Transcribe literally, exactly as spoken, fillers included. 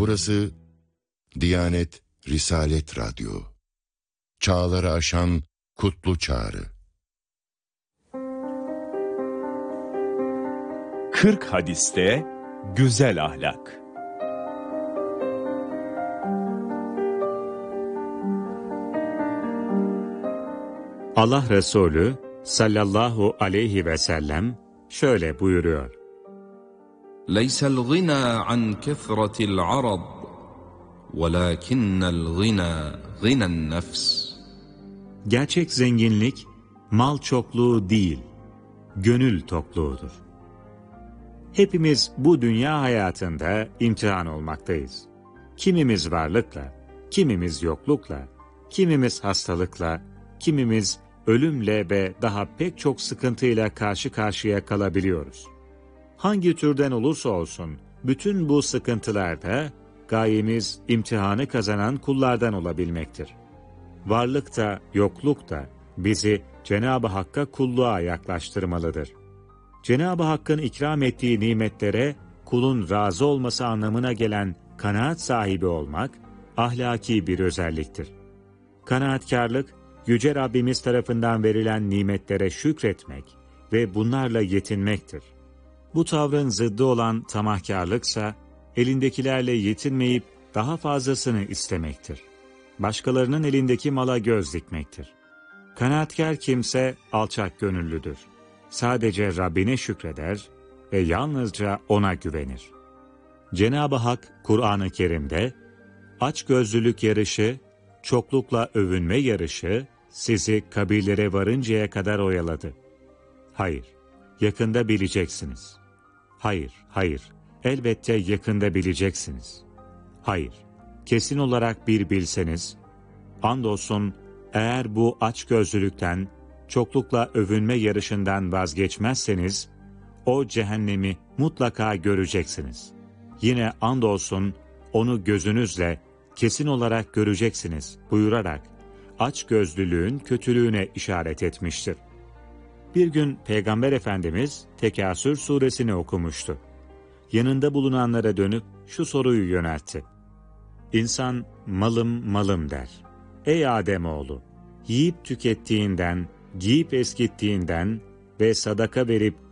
Burası Diyanet Risalet Radyo. Çağları aşan kutlu çağrı. kırk hadiste güzel ahlak. Allah Resulü sallallahu aleyhi ve sellem şöyle buyuruyor. Leysel gina an kefretil arad, velakinnel gina ginen nefs. Gerçek zenginlik mal çokluğu değil, gönül tokluğudur. Hepimiz bu dünya hayatında imtihan olmaktayız. Kimimiz varlıkla, kimimiz yoklukla, kimimiz hastalıkla, kimimiz ölümle ve daha pek çok sıkıntıyla karşı karşıya kalabiliyoruz. Hangi türden olursa olsun, bütün bu sıkıntılarda gayemiz imtihanı kazanan kullardan olabilmektir. Varlık da, yokluk da bizi Cenab-ı Hakk'a kulluğa yaklaştırmalıdır. Cenab-ı Hakk'ın ikram ettiği nimetlere kulun razı olması anlamına gelen kanaat sahibi olmak, ahlaki bir özelliktir. Kanaatkarlık, Yüce Rabbimiz tarafından verilen nimetlere şükretmek ve bunlarla yetinmektir. Bu tavrın zıddı olan tamahkârlıksa, elindekilerle yetinmeyip daha fazlasını istemektir. Başkalarının elindeki mala göz dikmektir. Kanaatkar kimse alçak gönüllüdür. Sadece Rabbine şükreder ve yalnızca O'na güvenir. Cenab-ı Hak, Kur'an-ı Kerim'de, açgözlülük yarışı, çoklukla övünme yarışı, sizi kabirlere varıncaya kadar oyaladı. Hayır, yakında bileceksiniz. Hayır, hayır, elbette yakında bileceksiniz. Hayır, kesin olarak bir bilseniz, andolsun eğer bu açgözlülükten, çoklukla övünme yarışından vazgeçmezseniz, o cehennemi mutlaka göreceksiniz. Yine andolsun onu gözünüzle kesin olarak göreceksiniz buyurarak, açgözlülüğün kötülüğüne işaret etmiştir. Bir gün Peygamber Efendimiz Tekasür suresini okumuştu. Yanında bulunanlara dönüp şu soruyu yöneltti. İnsan malım malım der. Ey Ademoğlu! Yiyip tükettiğinden, giyip eskittiğinden ve sadaka verip